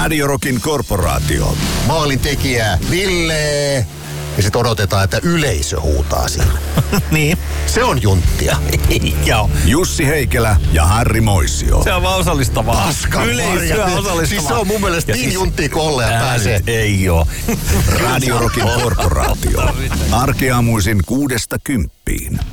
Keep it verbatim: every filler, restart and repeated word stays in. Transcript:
Radio Rockin korporaatio. Maalintekijä Ville. Ja sit odotetaan, että yleisö huutaa siinä. Niin. Se on junttia. Joo. Jussi Heikelä ja Harri Moisio. Se on vaan osallistavaa. Paskan Yleisöä osallistavaa. Siis se on mun mielestä Ja niin siis- junttia kolleja pääsee. Ei oo. Radio Rockin korporaatio. Arkeaamuisin kuudesta kymppiin.